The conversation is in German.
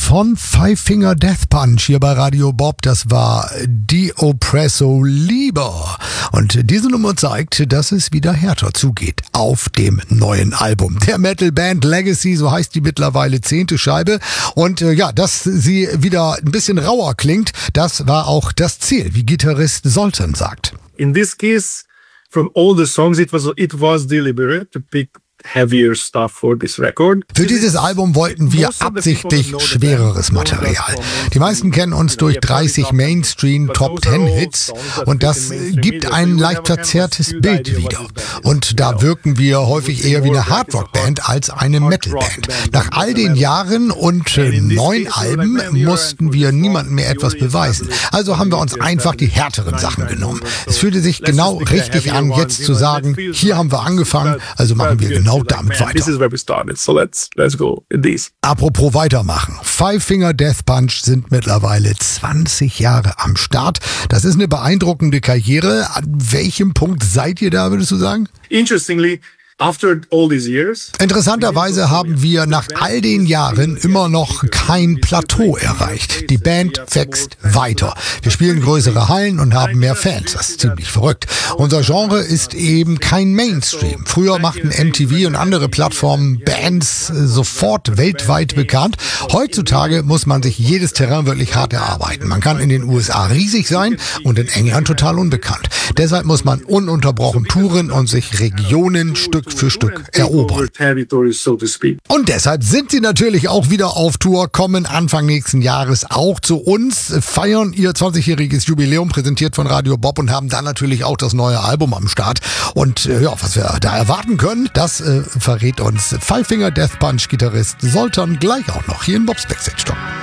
von Five Finger Death Punch hier bei Radio Bob. Das war Die Oppresso Liber. Und diese Nummer zeigt, dass es wieder härter zugeht auf dem neuen Album. Der Metal-Band Legacy, so heißt die mittlerweile 10. Scheibe. Und dass sie wieder ein bisschen rauer klingt, das war auch das Ziel, wie Gitarrist Zoltan sagt. In this case, from all the songs, it was deliberate to pick heavier stuff for this record. Für dieses Album wollten wir absichtlich schwereres Material. Die meisten kennen uns durch 30 Mainstream Top 10 Hits und das gibt ein leicht verzerrtes Bild wieder. Und da wirken wir häufig eher wie eine Hardrock-Band als eine Metal-Band. Nach all den Jahren und 9 Alben mussten wir niemandem mehr etwas beweisen. Also haben wir uns einfach die härteren Sachen genommen. Es fühlte sich genau richtig an, jetzt zu sagen, hier haben wir angefangen, also machen wir genau damit weiter. So let's go in this. Apropos weitermachen. Five Finger Death Punch sind mittlerweile 20 Jahre am Start. Das ist eine beeindruckende Karriere. An welchem Punkt seid ihr da, würdest du sagen? Interestingly, after all these years, interessanterweise haben wir nach all den Jahren immer noch kein Plateau erreicht. Die Band wächst weiter. Wir spielen größere Hallen und haben mehr Fans. Das ist ziemlich verrückt. Unser Genre ist eben kein Mainstream. Früher machten MTV und andere Plattformen Bands sofort weltweit bekannt. Heutzutage muss man sich jedes Terrain wirklich hart erarbeiten. Man kann in den USA riesig sein und in England total unbekannt. Deshalb muss man ununterbrochen touren und sich Regionen Stück für Stück erobern. Und deshalb sind sie natürlich auch wieder auf Tour, kommen Anfang nächsten Jahres auch zu uns, feiern ihr 20-jähriges Jubiläum, präsentiert von Radio Bob und haben dann natürlich auch das neue Album am Start. Und was wir da erwarten können, das verrät uns Five Finger Death Punch Gitarrist Zoltan gleich auch noch hier in Bobs Backstage Talk.